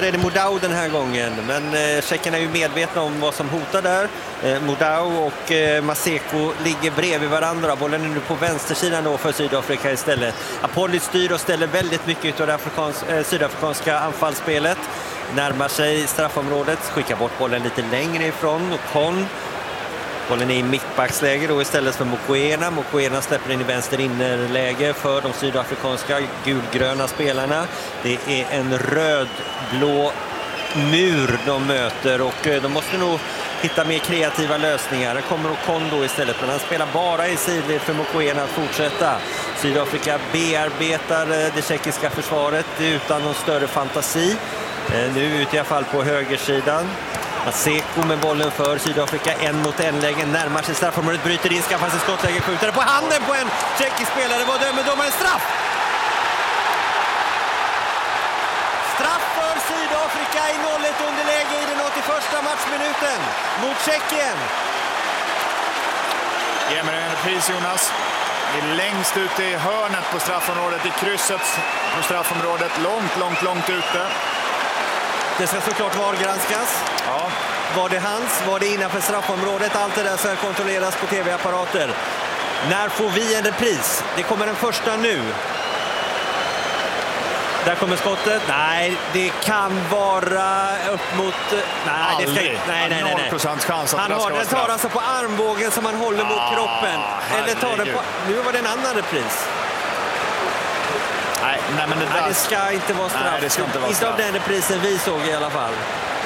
är det Modau den här gången, men tjeckerna är ju medvetna om vad som hotar där. Modau och Maseko ligger bredvid varandra. Bollen är nu på vänstersidan då för Sydafrika istället. Apolli styr och ställer väldigt mycket av det sydafrikanska anfallsspelet. Närmar sig straffområdet, skickar bort bollen lite längre ifrån. Och Kon, bollen är i mittbacksläge då istället för Mokoena. Mokoena släpper in i vänster innerläge för de sydafrikanska gulgröna spelarna. Det är en röd-blå mur de möter och de måste nog hitta mer kreativa lösningar. Det kommer Kon då istället, men han spelar bara i sidled för Mokoena att fortsätta. Sydafrika bearbetar det tjeckiska försvaret utan någon större fantasi. Nu ut i alla fall på högersidan. Maseko med bollen för Sydafrika, 1-mot-1-lägen, närmar sig straffområdet, bryter in, skaffar sig skottläge, skjuter på handen på en tjeckisk spelare. Vad dömer domaren? Straff! Straff för Sydafrika i 0-1 underläge i den 81:a matchminuten mot Tjeckien. Ge mig en repris, Jonas. Det är längst ute i hörnet på straffområdet, i krysset på straffområdet, långt ute. Det ska såklart valgranskas. Ja. Var det hans? Var det innanför straffområdet? Allt det där ska kontrolleras på tv-apparater. När får vi en repris? Det kommer den första nu. Där kommer skottet. Nej, det kan vara upp mot... Nej, det ska... nej. 0% chans att han har den tar alltså på armbågen som han håller mot kroppen. Eller tar den på... Nu var det en annan repris. Nej, men det ska inte vara straff. Nej, det ska inte vara straff. Inte av den reprisen vi såg i alla fall.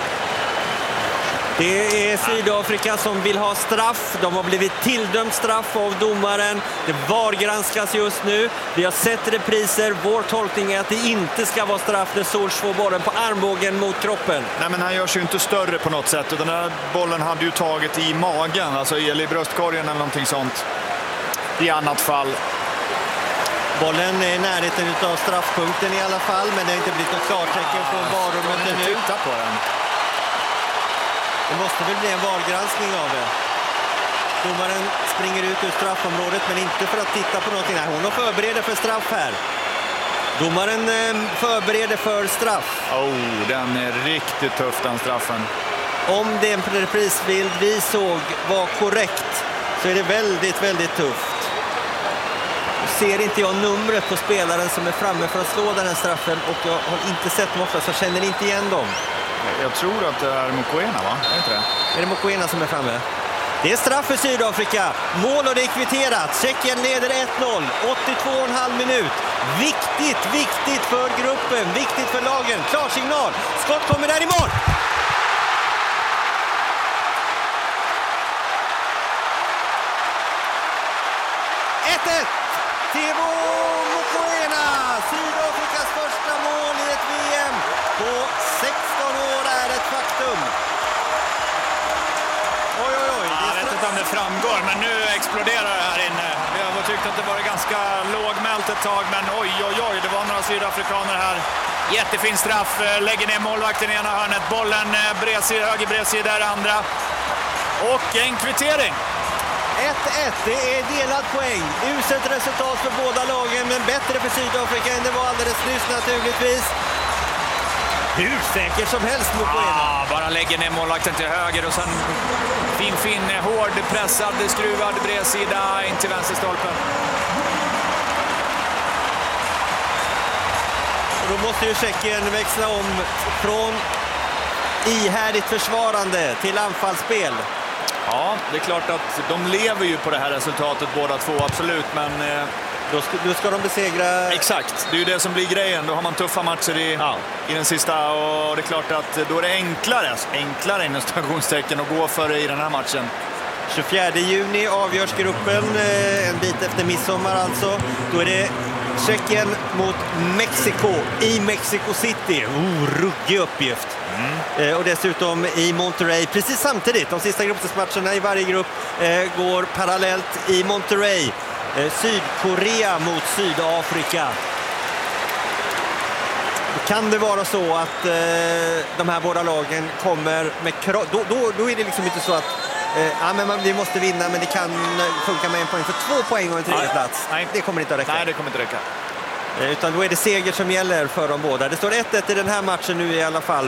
Det är Sydafrika som vill ha straff. De har blivit tilldömt straff av domaren. Det vargranskas just nu. Vi har sett repriser. Vår tolkning är att det inte ska vara straff när Solskjaer får bollen på armbågen mot kroppen. Nej, men han görs ju inte större på något sätt. Den här bollen hade ju tagit i magen, alltså i bröstkorgen eller någonting sånt. I annat fall. Bollen är i närheten av straffpunkten i alla fall, men det har inte blivit något klartecken från varummet nu. Titta på den. Det måste väl bli en valgranskning av det. Domaren springer ut ur straffområdet, men inte för att titta på någonting. Nej, hon förbereder för straff här. Domaren förbereder för straff. Den är riktigt tuff, den straffen. Om den reprisbild vi såg var korrekt så är det väldigt, väldigt tufft. Ser inte jag numret på spelaren som är framme för att slå den här straffen, och jag har inte sett dem ofta, så jag känner inte igen dem. Jag tror att det är Mokoena, va? Är inte det? Är det Mokoena som är framme? Det är straff för Sydafrika. Mål och det är kvitterat. Tjeckien leder 1-0. 82,5 minut. Viktigt för gruppen. Viktigt för lagen. Klarsignal. Skott kommer där i mål. Tebo Mokoena, Sydafrikas första mål i ett VM på 16 år är ett faktum. Oj. Jag vet inte om det framgår, men nu exploderar det här inne. Vi har tyckt att det var ganska lågmält ett tag, men oj, det var några sydafrikaner här. Jättefin straff, lägger ner målvakten i ena hörnet, bollen höger bredsida där andra. Och en kvittering. 1-1, det är delad poäng. Uselt resultat för båda lagen, men bättre för Sydafrika än det var alldeles nyss naturligtvis. Hur säker som helst mot Mokoena. Bara lägger ner målvakten till höger och sen fin, hård, pressad, skruvad bredsida in till vänsterstolpen. Och då måste ju Tjeckien växla om från ihärdigt försvarande till anfallsspel. Ja, det är klart att de lever ju på det här resultatet båda två, absolut, men då ska de besegra... Exakt, det är ju det som blir grejen. Då har man tuffa matcher i den sista, och det är klart att då är det enklare inom stationstecken att gå för i den här matchen. 24 juni avgörs gruppen, en bit efter midsommar alltså. Då är det Tjeckien mot Mexiko i Mexico City. Ruggig uppgift. Och dessutom i Monterrey precis samtidigt. De sista gruppspelsmatcherna i varje grupp går parallellt i Monterrey. Sydkorea mot Sydafrika. Kan det vara så att de här båda lagen kommer med krav? Då är det liksom inte så att vi måste vinna, men det kan funka med en poäng för 2 poäng och en tredje plats. Nej, det kommer inte att räcka. Nej, det kommer inte räcka. Utan då är det seger som gäller för de båda. Det står 1-1 i den här matchen nu i alla fall.